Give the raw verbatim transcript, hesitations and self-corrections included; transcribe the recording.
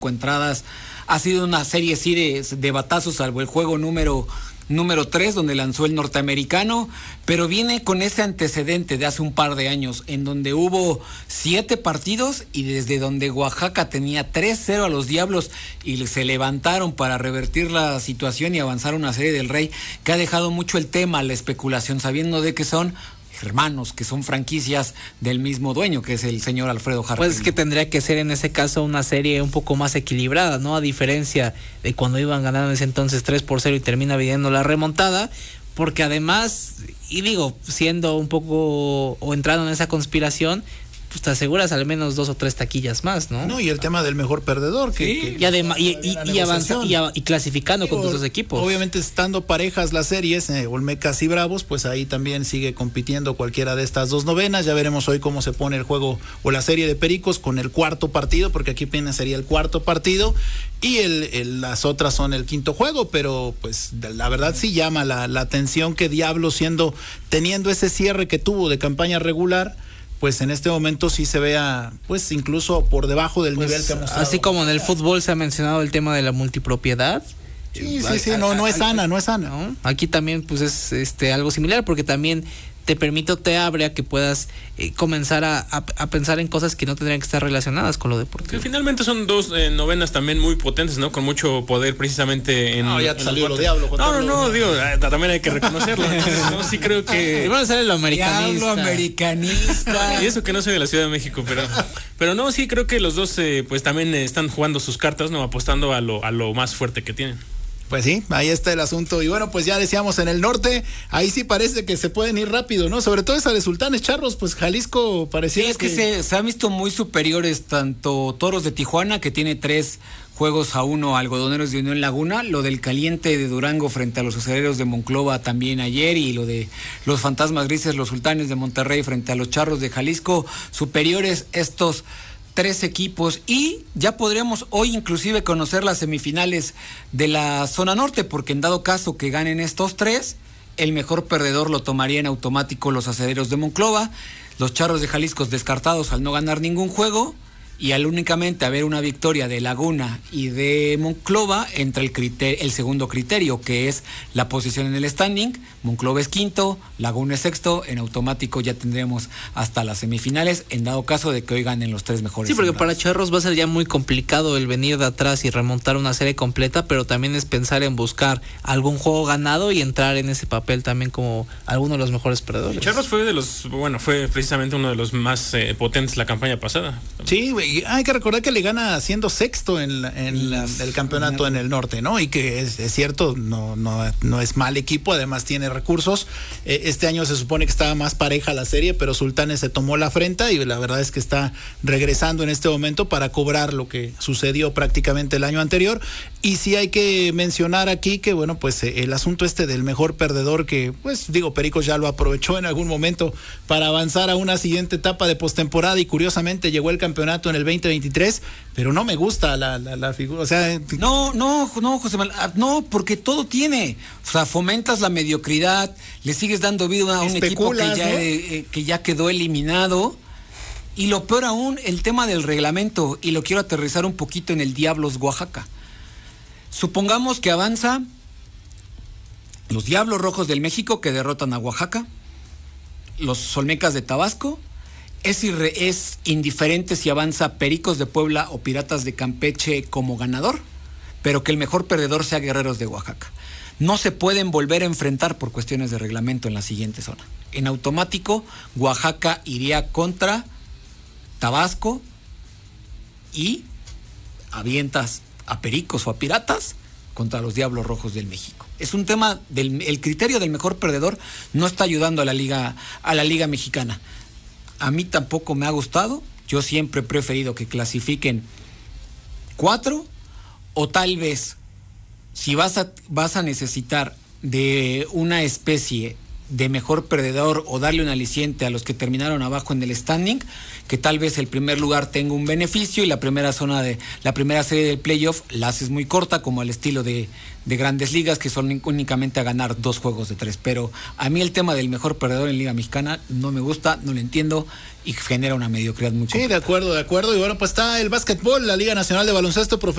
entradas. Ha sido una serie sí de, de batazos, salvo el juego número número tres, donde lanzó el norteamericano, pero viene con ese antecedente de hace un par de años, en donde hubo siete partidos y desde donde Oaxaca tenía tres cero a los Diablos y se levantaron para revertir la situación y avanzar una serie del Rey, que ha dejado mucho el tema, la especulación, sabiendo de que son hermanos, que son franquicias del mismo dueño, que es el señor Alfredo Harpelillo. Pues es que tendría que ser en ese caso una serie un poco más equilibrada, ¿no? A diferencia de cuando iban ganando en ese entonces tres por cero y termina viniendo la remontada, porque además, y digo, siendo un poco o entrando en esa conspiración, pues te aseguras al menos dos o tres taquillas más, ¿no? No, y el tema del mejor perdedor. Que, sí, que y además, y, y, y avanza, y, y clasificando Digo, con tus dos equipos. Obviamente estando parejas las series, eh, Olmecas y Bravos, pues ahí también sigue compitiendo cualquiera de estas dos novenas. Ya veremos hoy cómo se pone el juego o la serie de Pericos con el cuarto partido, porque aquí apenas sería el cuarto partido, y el, el, las otras son el quinto juego, pero pues la verdad sí llama la, la atención que Diablo, siendo, teniendo ese cierre que tuvo de campaña regular, pues en este momento sí se vea, pues incluso por debajo del pues, nivel que ha mostrado. Así como en el fútbol se ha mencionado el tema de la multipropiedad. Sí, sí, sí, no, no es sana, no es sana. ¿No? Aquí también pues es este algo similar, porque también te permite o te abre a que puedas eh, comenzar a, a, a pensar en cosas que no tendrían que estar relacionadas con lo deportivo. Que finalmente son dos eh, novenas también muy potentes, ¿no? Con mucho poder precisamente en... No, ya te en salió lo diablo. No, no, no, digo, también hay que reconocerlo. No, sí creo que... Primero sale lo americanista. Diablo americanista. Y eso que no soy de la Ciudad de México, pero pero no, sí creo que los dos eh, pues también eh, están jugando sus cartas, ¿no? Apostando a lo, a lo más fuerte que tienen. Pues sí, ahí está el asunto. Y bueno, pues ya decíamos en el norte, ahí sí parece que se pueden ir rápido, ¿no? Sobre todo esa de Sultanes Charros, pues Jalisco parecía sí, es que, que se, se han visto muy superiores tanto Toros de Tijuana, que tiene tres juegos a uno, Algodoneros de Unión Laguna, lo del Caliente de Durango frente a los Acereros de Monclova también ayer, y lo de los Fantasmas Grises, los Sultanes de Monterrey frente a los Charros de Jalisco, superiores estos tres equipos, y ya podríamos hoy inclusive conocer las semifinales de la zona norte, porque en dado caso que ganen estos tres, el mejor perdedor lo tomaría en automático los Acereros de Monclova, los Charros de Jalisco descartados al no ganar ningún juego, y al únicamente haber una victoria de Laguna y de Monclova, entra el, criterio, el segundo criterio, que es la posición en el standing. Monclova es quinto, Laguna es sexto, en automático ya tendremos hasta las semifinales, en dado caso de que hoy ganen los tres mejores. Sí, porque sembrados. Para Charros va a ser ya muy complicado el venir de atrás y remontar una serie completa, pero también es pensar en buscar algún juego ganado y entrar en ese papel también como alguno de los mejores perdedores. Charros fue de los, bueno, fue precisamente uno de los más eh, potentes la campaña pasada. Sí, güey. Hay que recordar que le gana siendo sexto en, la, en la, el campeonato en el norte, ¿no? Y que es, es cierto, no, no, no es mal equipo, además tiene recursos. Eh, este año se supone que estaba más pareja la serie, pero Sultanes se tomó la frente y la verdad es que está regresando en este momento para cobrar lo que sucedió prácticamente el año anterior. Y sí hay que mencionar aquí que, bueno, pues eh, el asunto este del mejor perdedor, que, pues digo, Pericos ya lo aprovechó en algún momento para avanzar a una siguiente etapa de postemporada, y curiosamente llegó el campeonato en el veinte veintitrés, pero no me gusta la, la, la figura, o sea... No, no, no, José Manuel, no, porque todo tiene, o sea, fomentas la mediocridad, le sigues dando vida a un equipo que ya, ¿no? eh, que ya quedó eliminado, y lo peor aún, el tema del reglamento, y lo quiero aterrizar un poquito en el Diablos Oaxaca. Supongamos que avanza los Diablos Rojos del México, que derrotan a Oaxaca, los Olmecas de Tabasco. Es, irre, es indiferente si avanza Pericos de Puebla o Piratas de Campeche como ganador, pero que el mejor perdedor sea Guerreros de Oaxaca. No se pueden volver a enfrentar por cuestiones de reglamento en la siguiente zona. En automático, Oaxaca iría contra Tabasco y avientas a Pericos o a Piratas contra los Diablos Rojos del México. Es un tema del el criterio del mejor perdedor, no está ayudando a la liga a la liga mexicana. A mí tampoco me ha gustado. Yo siempre he preferido que clasifiquen cuatro, o tal vez si vas a vas a necesitar de una especie de mejor perdedor o darle un aliciente a los que terminaron abajo en el standing, que tal vez el primer lugar tenga un beneficio y la primera zona de la primera serie del playoff la haces muy corta, como al estilo de, de Grandes Ligas, que son únicamente a ganar dos juegos de tres. Pero a mí el tema del mejor perdedor en Liga Mexicana no me gusta, no lo entiendo y genera una mediocridad muy complicada. Sí, de acuerdo, de acuerdo. Y bueno, pues está el básquetbol, la Liga Nacional de Baloncesto Profesional.